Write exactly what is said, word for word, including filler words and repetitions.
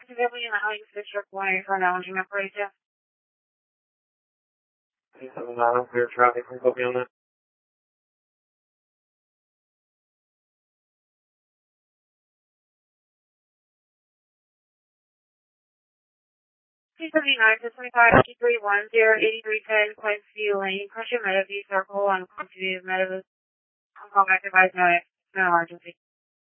W nine six one for acknowledging operator. two seven nine, clear traffic, can copy on that. two seventy-nine to twenty-five three one zero eighty-three ten Quincy Lane, Crusher Meadowview Circle on Quincy Meadows. I'm calling back advise no, no emergency.